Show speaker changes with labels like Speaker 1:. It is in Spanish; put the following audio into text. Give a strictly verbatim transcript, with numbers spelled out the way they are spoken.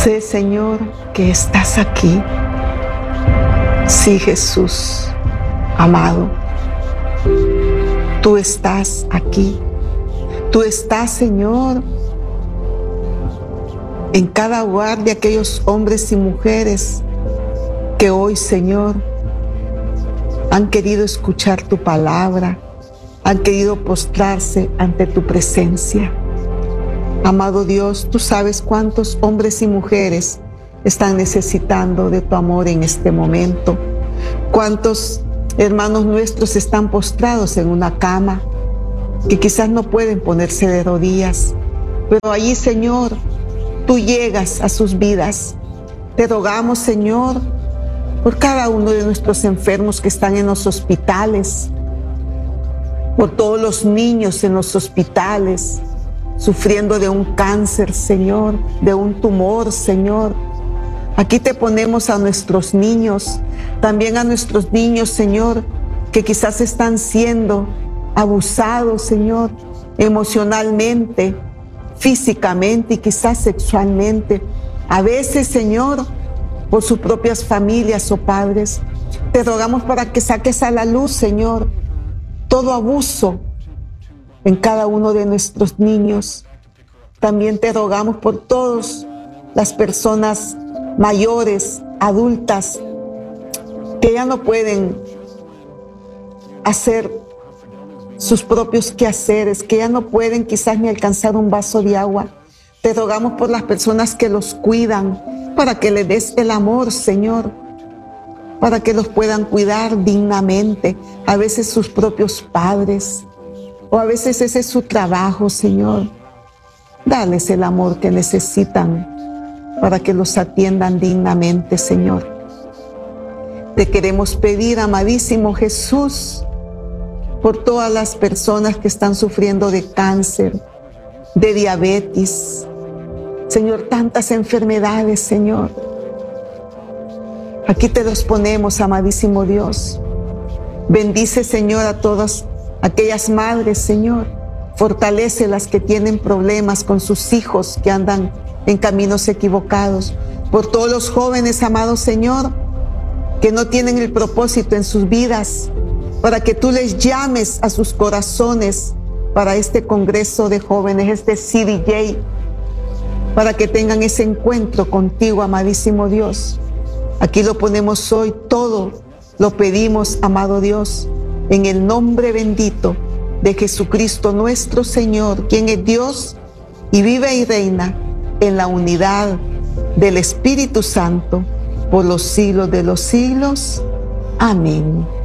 Speaker 1: Sé, Señor, que estás aquí. Sí, Jesús, amado, tú estás aquí. Tú estás, Señor, en cada hogar de aquellos hombres y mujeres que hoy, Señor, han querido escuchar tu palabra, han querido postrarse ante tu presencia. Amado Dios, tú sabes cuántos hombres y mujeres están necesitando de tu amor en este momento. Cuántos hermanos nuestros están postrados en una cama, que quizás no pueden ponerse de rodillas, pero allí, Señor, tú llegas a sus vidas. Te rogamos, Señor, por cada uno de nuestros enfermos que están en los hospitales, por todos los niños en los hospitales, sufriendo de un cáncer, Señor, de un tumor, Señor. Aquí te ponemos a nuestros niños, también a nuestros niños, Señor, que quizás están siendo abusados, Señor, emocionalmente, físicamente y quizás sexualmente. A veces, Señor, por sus propias familias o padres. Te rogamos para que saques a la luz, Señor, todo abuso en cada uno de nuestros niños. También te rogamos por todas las personas mayores, adultas, que ya no pueden hacer sus propios quehaceres, que ya no pueden quizás ni alcanzar un vaso de agua. Te rogamos por las personas que los cuidan, para que les des el amor, Señor, para que los puedan cuidar dignamente. A veces sus propios padres, o a veces ese es su trabajo, Señor. Dales el amor que necesitan para que los atiendan dignamente, Señor. Te queremos pedir, amadísimo Jesús, por todas las personas que están sufriendo de cáncer, de diabetes, Señor, tantas enfermedades, Señor. Aquí te los ponemos, amadísimo Dios. Bendice, Señor, a todas aquellas madres, Señor. Fortalece las que tienen problemas con sus hijos que andan en caminos equivocados. Por todos los jóvenes, amado Señor, que no tienen el propósito en sus vidas, para que tú les llames a sus corazones para este congreso de jóvenes, este C D J, para que tengan ese encuentro contigo, amadísimo Dios. Aquí lo ponemos hoy, todo lo pedimos, amado Dios, en el nombre bendito de Jesucristo nuestro Señor, quien es Dios y vive y reina en la unidad del Espíritu Santo por los siglos de los siglos. Amén.